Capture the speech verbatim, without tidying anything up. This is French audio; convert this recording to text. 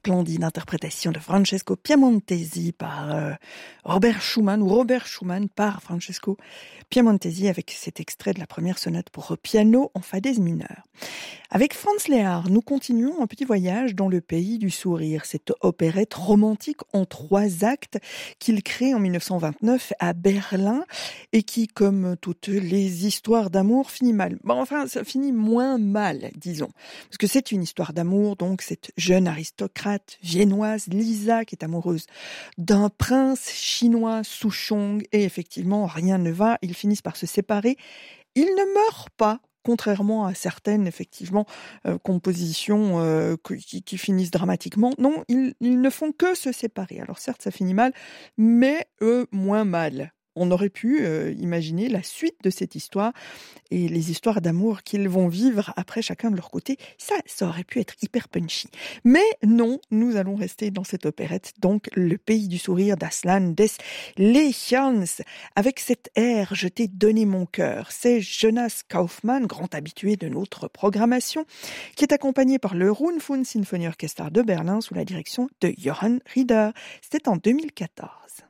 splendide interprétation de Francesco Piemontesi par euh, Robert Schumann, ou Robert Schumann par Francesco Piemontesi, avec cet extrait de la première sonate pour piano en fa dièse mineur. Avec Franz Lehár, nous continuons un petit voyage dans le pays du sourire, cette opérette romantique en trois actes qu'il crée en dix-neuf cent vingt-neuf à Berlin et qui, comme toutes les histoires d'amour, finit mal. Bon, enfin, ça finit moins mal, disons. Parce que c'est une histoire d'amour, donc cette jeune aristocrate viennoise, Lisa, qui est amoureuse d'un prince chinois, Souchong, et effectivement, rien ne va, ils finissent par se séparer. Ils ne meurent pas, contrairement à certaines, effectivement, euh, compositions euh, qui, qui finissent dramatiquement. Non, ils, ils ne font que se séparer. Alors certes, ça finit mal, mais eux, moins mal. On aurait pu euh, imaginer la suite de cette histoire et les histoires d'amour qu'ils vont vivre après chacun de leur côté. Ça, ça aurait pu être hyper punchy. Mais non, nous allons rester dans cette opérette, donc Le pays du sourire d'Aslan des Lechans, avec cet air « Je t'ai donné mon cœur ». C'est Jonas Kaufmann, grand habitué de notre programmation, qui est accompagné par le Rundfunk Sinfonieorchester de Berlin sous la direction de Johann Rieder. C'était en deux mille quatorze.